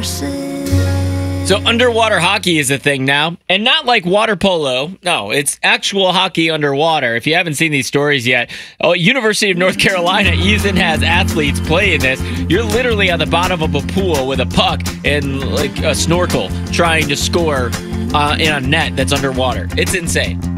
So underwater hockey is a thing now, and not like water polo. No, it's actual hockey underwater. If you haven't seen these stories yet, University of North Carolina even has athletes playing this. You're literally on the bottom of a pool with a puck and like a snorkel trying to score in a net that's underwater. It's insane.